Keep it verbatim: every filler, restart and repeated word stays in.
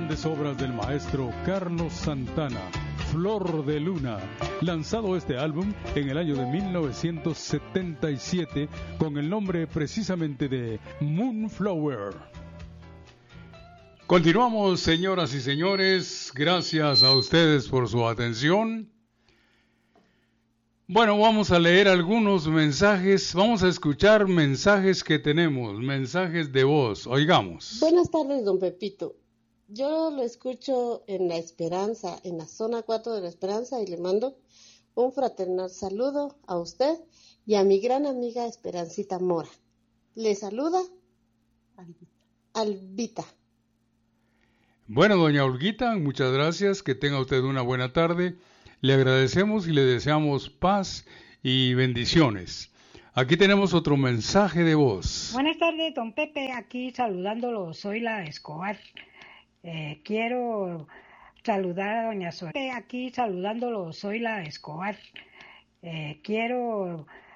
grandes obras del maestro Carlos Santana, Flor de Luna, lanzado este álbum en el año de mil novecientos setenta y siete con el nombre precisamente de Moonflower. Continuamos, señoras y señores, gracias a ustedes por su atención. Bueno, vamos a leer algunos mensajes, vamos a escuchar mensajes que tenemos, mensajes de voz, oigamos. Buenas tardes, don Pepito. Yo lo escucho en La Esperanza, en la zona cuatro de La Esperanza, y le mando un fraternal saludo a usted y a mi gran amiga Esperancita Mora. Le saluda Albita. Bueno, doña Olguita, muchas gracias, que tenga usted una buena tarde. Le agradecemos y le deseamos paz y bendiciones. Aquí tenemos otro mensaje de voz. Buenas tardes, don Pepe, aquí saludándolo, soy la Escobar. Eh, quiero saludar a doña Soledad. Aquí saludándolo, soy la Escobar. Eh, quiero